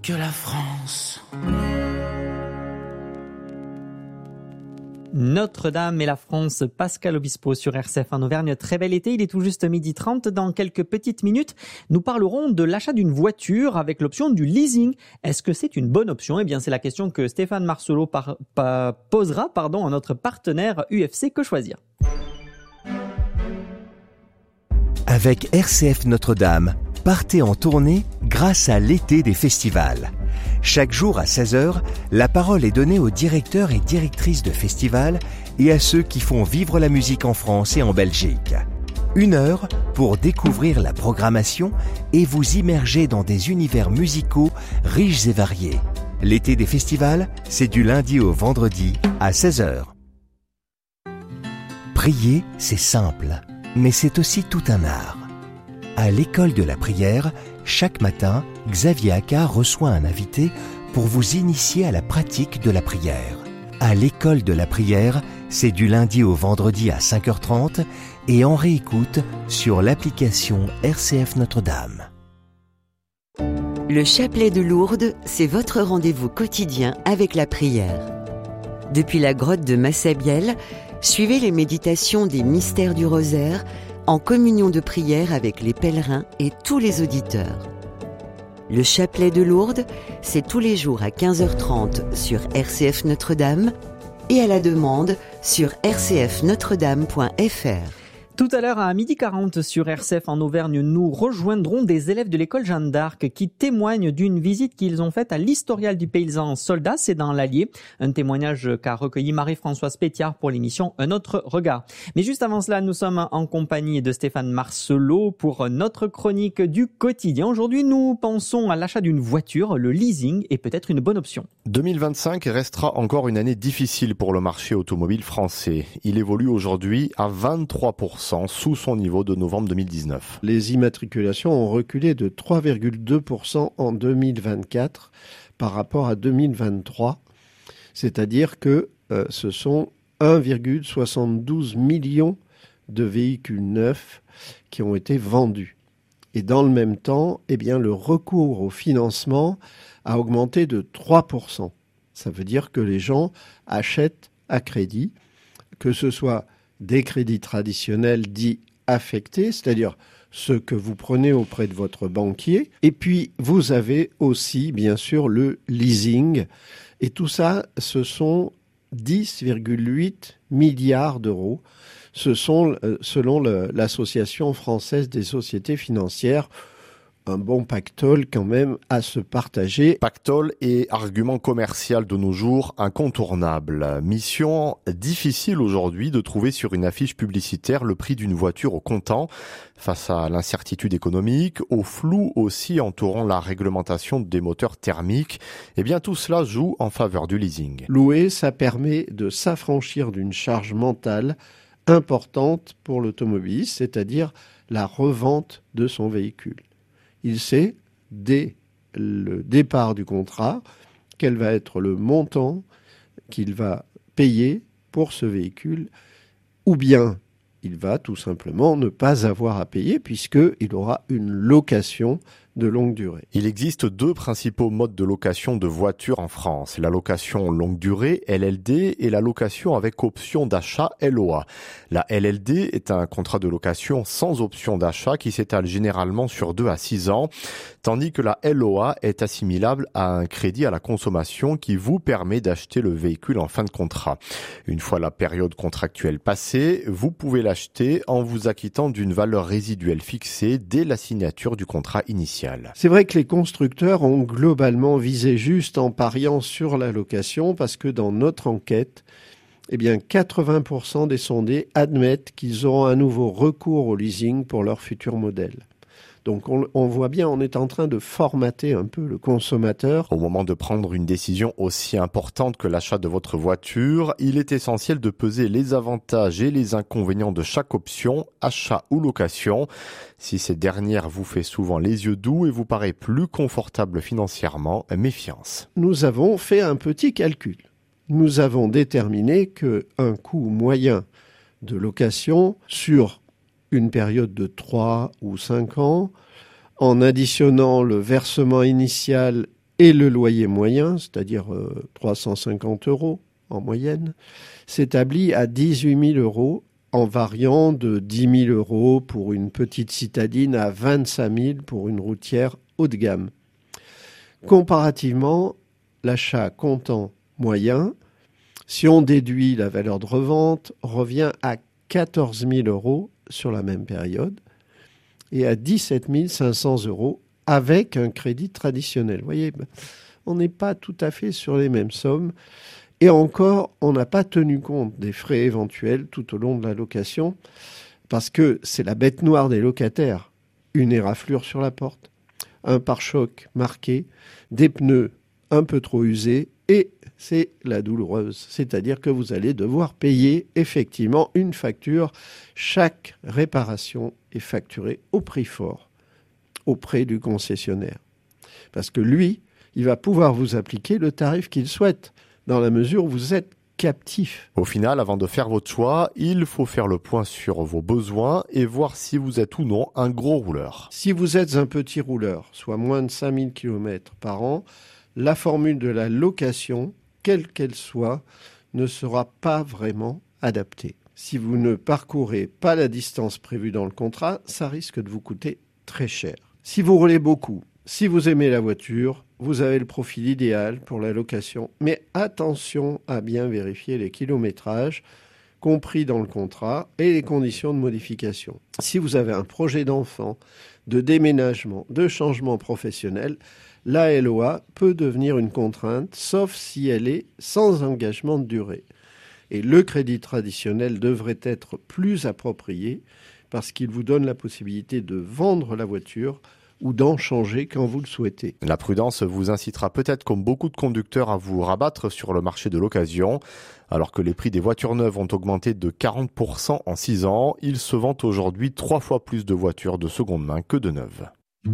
que la France. Notre-Dame et la France, Pascal Obispo sur RCF en Auvergne. Très bel été, il est tout juste 12h30. Dans quelques petites minutes, nous parlerons de l'achat d'une voiture avec l'option du leasing. Est-ce que c'est une bonne option ? Eh bien, c'est la question que Stéphane Marcelot posera à notre partenaire UFC Que Choisir. Avec RCF Notre-Dame, partez en tournée grâce à l'été des festivals. Chaque jour à 16h, la parole est donnée aux directeurs et directrices de festivals et à ceux qui font vivre la musique en France et en Belgique. 1 heure pour découvrir la programmation et vous immerger dans des univers musicaux riches et variés. L'été des festivals, c'est du lundi au vendredi à 16h. Prier, c'est simple, mais c'est aussi tout un art. À l'école de la prière, chaque matin, Xavier Accard reçoit un invité pour vous initier à la pratique de la prière. À l'école de la prière, c'est du lundi au vendredi à 5h30 et en réécoute sur l'application RCF Notre-Dame. Le chapelet de Lourdes, c'est votre rendez-vous quotidien avec la prière. Depuis la grotte de Massabielle, suivez les méditations des mystères du rosaire en communion de prière avec les pèlerins et tous les auditeurs. Le chapelet de Lourdes, c'est tous les jours à 15h30 sur RCF Notre-Dame et à la demande sur rcfnotredame.fr. Tout à l'heure, à 12h40 sur RCF en Auvergne, nous rejoindrons des élèves de l'école Jeanne d'Arc qui témoignent d'une visite qu'ils ont faite à l'historial du paysan soldat, c'est dans l'Allier. Un témoignage qu'a recueilli Marie-Françoise Pétiard pour l'émission Un autre regard. Mais juste avant cela, nous sommes en compagnie de Stéphane Marcelot pour notre chronique du quotidien. Aujourd'hui, nous pensons à l'achat d'une voiture. Le leasing est peut-être une bonne option. 2025 restera encore une année difficile pour le marché automobile français. Il évolue aujourd'hui à 23%. Sous son niveau de novembre 2019. Les immatriculations ont reculé de 3,2% en 2024 par rapport à 2023, c'est-à-dire que ce sont 1,72 million de véhicules neufs qui ont été vendus. Et dans le même temps, le recours au financement a augmenté de 3%. Ça veut dire que les gens achètent à crédit, que ce soit des crédits traditionnels dits affectés, c'est-à-dire ceux que vous prenez auprès de votre banquier. Et puis, vous avez aussi, bien sûr, le leasing. Et tout ça, ce sont 10,8 milliards d'euros. Ce sont, selon l'Association française des sociétés financières, un bon pactole quand même à se partager. Pactole et argument commercial de nos jours incontournable. Mission difficile aujourd'hui de trouver sur une affiche publicitaire le prix d'une voiture au comptant face à l'incertitude économique, au flou aussi entourant la réglementation des moteurs thermiques. Tout cela joue en faveur du leasing. Louer, ça permet de s'affranchir d'une charge mentale importante pour l'automobiliste, c'est-à-dire la revente de son véhicule. Il sait, dès le départ du contrat, quel va être le montant qu'il va payer pour ce véhicule, ou bien il va tout simplement ne pas avoir à payer puisqu'il aura une location de longue durée. Il existe 2 principaux modes de location de voitures en France. La location longue durée, LLD, et la location avec option d'achat, LOA. La LLD est un contrat de location sans option d'achat qui s'étale généralement sur 2 à 6 ans, tandis que la LOA est assimilable à un crédit à la consommation qui vous permet d'acheter le véhicule en fin de contrat. Une fois la période contractuelle passée, vous pouvez l'acheter en vous acquittant d'une valeur résiduelle fixée dès la signature du contrat initial. C'est vrai que les constructeurs ont globalement visé juste en pariant sur la location parce que dans notre enquête, 80% des sondés admettent qu'ils auront à nouveau recours au leasing pour leur futur modèle. Donc on voit bien, on est en train de formater un peu le consommateur. Au moment de prendre une décision aussi importante que l'achat de votre voiture, il est essentiel de peser les avantages et les inconvénients de chaque option, achat ou location. Si cette dernière vous fait souvent les yeux doux et vous paraît plus confortable financièrement, méfiance. Nous avons fait un petit calcul. Nous avons déterminé qu'un coût moyen de location sur une période de 3 ou 5 ans, en additionnant le versement initial et le loyer moyen, c'est-à-dire 350 € en moyenne, s'établit à 18 000 € en variant de 10 000 € pour une petite citadine à 25 000 pour une routière haut de gamme. Comparativement, l'achat comptant moyen, si on déduit la valeur de revente, revient à 14 000 € sur la même période et à 17 500 € avec un crédit traditionnel. Vous voyez, on n'est pas tout à fait sur les mêmes sommes. Et encore, on n'a pas tenu compte des frais éventuels tout au long de la location, parce que c'est la bête noire des locataires. Une éraflure sur la porte, un pare-choc marqué, des pneus un peu trop usés, et c'est la douloureuse. C'est-à-dire que vous allez devoir payer effectivement une facture. Chaque réparation est facturée au prix fort auprès du concessionnaire. Parce que lui, il va pouvoir vous appliquer le tarif qu'il souhaite, dans la mesure où vous êtes captif. Au final, avant de faire votre choix, il faut faire le point sur vos besoins et voir si vous êtes ou non un gros rouleur. Si vous êtes un petit rouleur, soit moins de 5000 km par an, la formule de la location, quelle qu'elle soit, ne sera pas vraiment adaptée. Si vous ne parcourez pas la distance prévue dans le contrat, ça risque de vous coûter très cher. Si vous roulez beaucoup, si vous aimez la voiture, vous avez le profil idéal pour la location. Mais attention à bien vérifier les kilométrages compris dans le contrat et les conditions de modification. Si vous avez un projet d'enfant, de déménagement, de changement professionnel, la LOA peut devenir une contrainte, sauf si elle est sans engagement de durée. Et le crédit traditionnel devrait être plus approprié parce qu'il vous donne la possibilité de vendre la voiture ou d'en changer quand vous le souhaitez. La prudence vous incitera peut-être, comme beaucoup de conducteurs, à vous rabattre sur le marché de l'occasion. Alors que les prix des voitures neuves ont augmenté de 40% en 6 ans, il se vend aujourd'hui 3 fois plus de voitures de seconde main que de neuves.